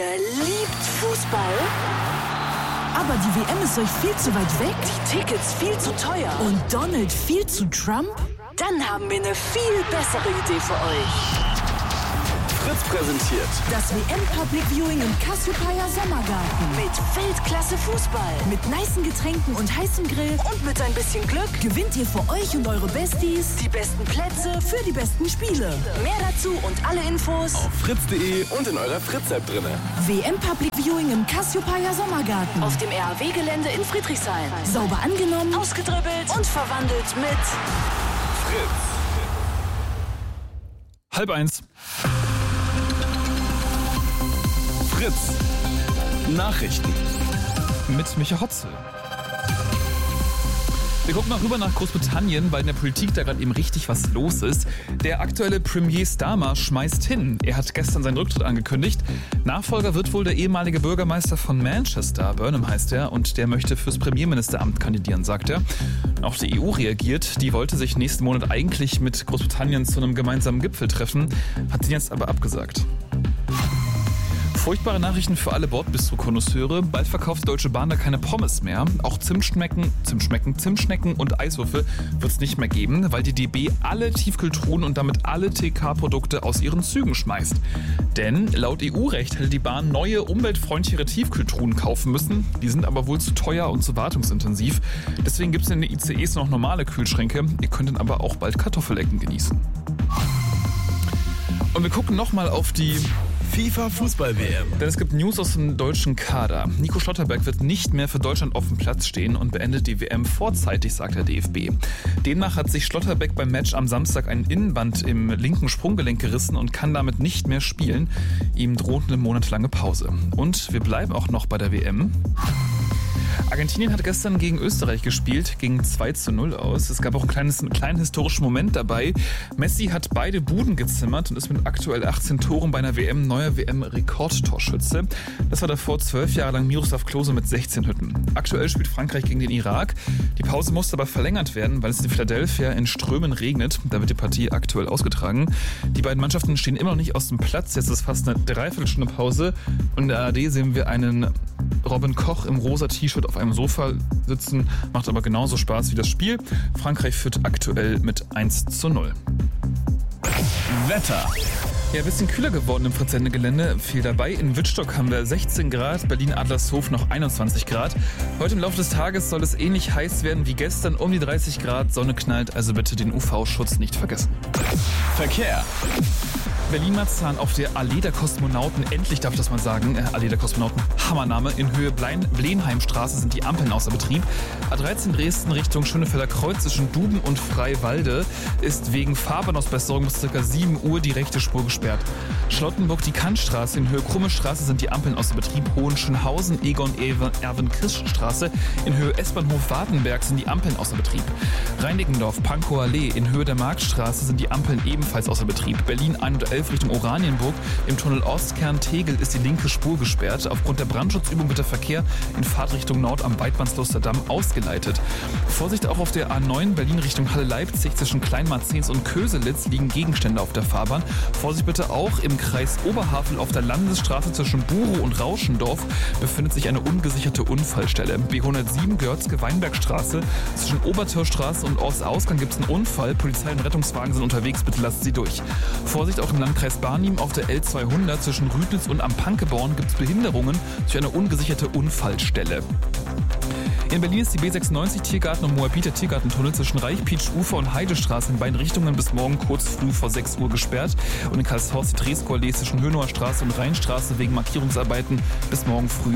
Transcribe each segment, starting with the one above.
Ihr liebt Fußball? Aber die WM ist euch viel zu weit weg? Die Tickets viel zu teuer? Und Donald viel zu Trump? Dann haben wir eine viel bessere Idee für euch. Fritz präsentiert das WM-Public Viewing im Cassiopeia Sommergarten. Mit Weltklasse-Fußball. Mit nicen Getränken und heißem Grill. Und mit ein bisschen Glück gewinnt ihr für euch und eure Besties die besten Plätze für die besten Spiele. Mehr dazu und alle Infos auf fritz.de und in eurer Fritz-App drin. WM-Public Viewing im Cassiopeia Sommergarten. Auf dem RAW-Gelände in Friedrichshain. Sauber angenommen, ausgedribbelt und verwandelt mit Fritz. 12:30. Fritz. Nachrichten. Mit Micha Hotzel. Wir gucken mal rüber nach Großbritannien, weil in der Politik da gerade eben richtig was los ist. Der aktuelle Premier Starmer schmeißt hin. Er hat gestern seinen Rücktritt angekündigt. Nachfolger wird wohl der ehemalige Bürgermeister von Manchester, Burnham heißt er, und der möchte fürs Premierministeramt kandidieren, sagt er. Auch die EU reagiert. Die wollte sich nächsten Monat eigentlich mit Großbritannien zu einem gemeinsamen Gipfel treffen, hat sie jetzt aber abgesagt. Furchtbare Nachrichten für alle Bordbistro-Konnoisseure. Bald verkauft die Deutsche Bahn da keine Pommes mehr. Auch Zimtschnecken und Eiswürfel wird es nicht mehr geben, weil die DB alle Tiefkühltruhen und damit alle TK-Produkte aus ihren Zügen schmeißt. Denn laut EU-Recht hätte die Bahn neue, umweltfreundlichere Tiefkühltruhen kaufen müssen. Die sind aber wohl zu teuer und zu wartungsintensiv. Deswegen gibt es in den ICEs noch normale Kühlschränke. Ihr könnt dann aber auch bald Kartoffelecken genießen. Und wir gucken nochmal auf die FIFA-Fußball-WM. Denn es gibt News aus dem deutschen Kader. Nico Schlotterbeck wird nicht mehr für Deutschland auf dem Platz stehen und beendet die WM vorzeitig, sagt der DFB. Demnach hat sich Schlotterbeck beim Match am Samstag ein Innenband im linken Sprunggelenk gerissen und kann damit nicht mehr spielen. Ihm droht eine monatelange Pause. Und wir bleiben auch noch bei der WM. Argentinien hat gestern gegen Österreich gespielt, ging 2:0 aus. Es gab auch einen kleinen historischen Moment dabei. Messi hat beide Buden gezimmert und ist mit aktuell 18 Toren bei einer WM neuer WM-Rekordtorschütze. Das war davor 12 Jahre lang Miroslav Klose mit 16 Hütten. Aktuell spielt Frankreich gegen den Irak. Die Pause musste aber verlängert werden, weil es in Philadelphia in Strömen regnet. Da wird die Partie aktuell ausgetragen. Die beiden Mannschaften stehen immer noch nicht aus dem Platz. Jetzt ist fast eine Dreiviertelstunde Pause. Und in der ARD sehen wir einen Robin Koch im rosa T-Shirt auf einem Sofa sitzen, macht aber genauso Spaß wie das Spiel. Frankreich führt aktuell mit 1:0. Wetter. Ja, ein bisschen kühler geworden im Fritz-Sende-Gelände. Viel dabei. In Wittstock haben wir 16 Grad, Berlin-Adlershof noch 21 Grad. Heute im Laufe des Tages soll es ähnlich heiß werden wie gestern, um die 30 Grad. Sonne knallt, also bitte den UV-Schutz nicht vergessen. Verkehr. Berlin-Marzahn auf der Allee der Kosmonauten, endlich darf ich das mal sagen, Allee der Kosmonauten, Hammername, in Höhe Blenheimstraße sind die Ampeln außer Betrieb. A13 Dresden Richtung Schönefelder Kreuz zwischen Duben und Freiwalde ist wegen Fahrbahnausbesserung bis ca. 7 Uhr die rechte Spur gesperrt. Charlottenburg, die Kantstraße, in Höhe Krumme Straße sind die Ampeln außer Betrieb. Hohenschönhausen, Egon-Erwin-Christ-Straße, in Höhe S-Bahnhof Wartenberg sind die Ampeln außer Betrieb. Reinickendorf, Pankower Allee, in Höhe der Marktstraße sind die Ampeln ebenfalls außer Betrieb. Berlin 111 Richtung Oranienburg. Im Tunnel Ostkern-Tegel ist die linke Spur gesperrt. Aufgrund der Brandschutzübung wird der Verkehr in Fahrtrichtung Nord am Weidmannsluster-Damm ausgeleitet. Vorsicht auch auf der A9 Berlin Richtung Halle-Leipzig. Zwischen Kleinmarzens und Köselitz liegen Gegenstände auf der Fahrbahn. Vorsicht bitte auch im Kreis Oberhavel auf der Landesstraße zwischen Burow und Rauschendorf befindet sich eine ungesicherte Unfallstelle. B107 Görtzke-Weinbergstraße. Zwischen Obertürstraße und Ortsausgang gibt es einen Unfall. Polizei und Rettungswagen sind unterwegs. Bitte lasst sie durch. Vorsicht auch im Landkreis Barnim auf der L200 zwischen Rüdnitz und am Pankeborn gibt es Behinderungen durch eine ungesicherte Unfallstelle. In Berlin ist die B96 Tiergarten und Moabiter Tiergartentunnel zwischen Reichpietsch-Ufer und Heidestraße in beiden Richtungen bis morgen kurz früh vor 6 Uhr gesperrt. Und in Karlshorst die Dreskoallee zwischen Hönower Straße und Rheinstraße wegen Markierungsarbeiten bis morgen früh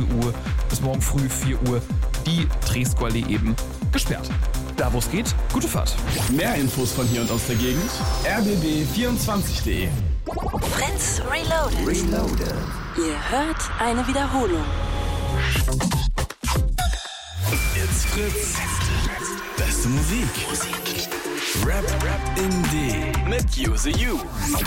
4 Uhr die Dreskoallee eben gesperrt. Da wo es geht, gute Fahrt. Mehr Infos von hier und aus der Gegend rbb24.de. Fritz Reloaded. Ihr hört eine Wiederholung. It's Fritz. Beste Musik. Rap in D. Mit Use You.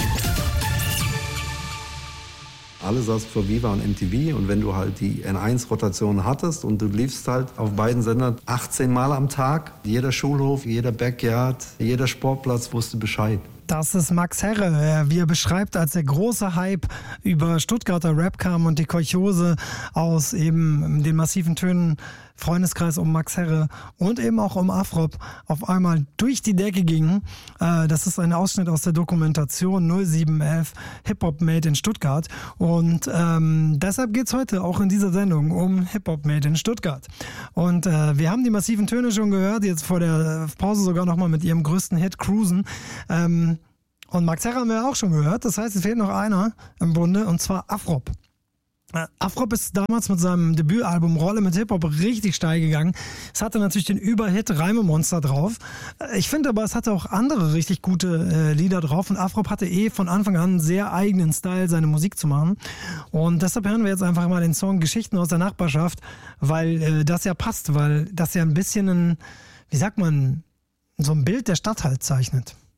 Alles saß vor Viva und MTV und wenn du halt die N1-Rotation hattest und du liefst halt auf beiden Sendern 18 Mal am Tag, jeder Schulhof, jeder Backyard, jeder Sportplatz wusste Bescheid. Das ist Max Herre, wie er beschreibt, als der große Hype über Stuttgarter Rap kam und die Kolchose aus eben den massiven Tönen Freundeskreis um Max Herre und eben auch um Afrop auf einmal durch die Decke ging. Das ist ein Ausschnitt aus der Dokumentation 0711 Hip-Hop Made in Stuttgart und deshalb geht's heute auch in dieser Sendung um Hip-Hop Made in Stuttgart. Und wir haben die massiven Töne schon gehört, jetzt vor der Pause sogar nochmal mit ihrem größten Hit Cruisen. Und Max Herre haben wir auch schon gehört, das heißt, es fehlt noch einer im Bunde und zwar Afrop. Afrop ist damals mit seinem Debütalbum Rolle mit Hip-Hop richtig steil gegangen. Es hatte natürlich den Überhit Reimemonster drauf. Ich finde aber, es hatte auch andere richtig gute Lieder drauf und Afrop hatte von Anfang an einen sehr eigenen Style, seine Musik zu machen. Und deshalb hören wir jetzt einfach mal den Song Geschichten aus der Nachbarschaft, weil das ja passt, weil das ja ein bisschen so ein Bild der Stadt halt zeichnet.